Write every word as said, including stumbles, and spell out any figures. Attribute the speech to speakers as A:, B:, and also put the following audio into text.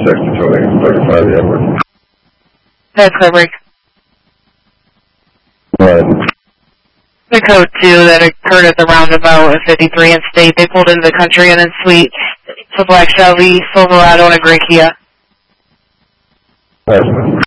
A: six to Tony, thirty-five Edward.
B: That's code break.
A: Right.
B: The code two that occurred at the roundabout at fifty-three and State. They pulled into the country and then sweet. It's a black Chevy Silverado and a gray Kia.
A: Nice.